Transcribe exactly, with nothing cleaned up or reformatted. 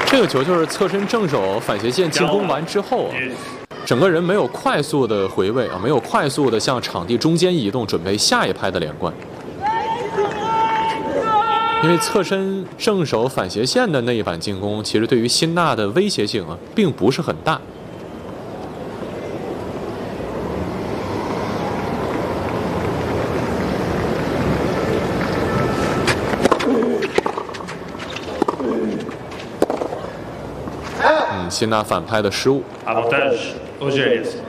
这个球就是侧身正手反斜线进攻完之后啊，整个人没有快速的回位啊，没有快速的向场地中间移动，准备下一拍的连贯。因为侧身正手反斜线的那一板进攻，其实对于辛纳的威胁性啊，并不是很大。嗯，辛纳反拍的失误。 Avantage Ojerias.